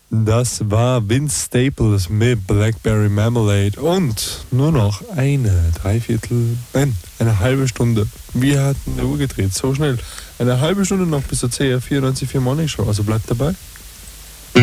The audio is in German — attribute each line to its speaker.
Speaker 1: Das war Vince Staples mit Blackberry Marmalade und nur noch eine halbe Stunde. Wir hatten eine Uhr gedreht, so schnell. Eine halbe Stunde noch bis zur CR94 Morning Show, also bleibt dabei.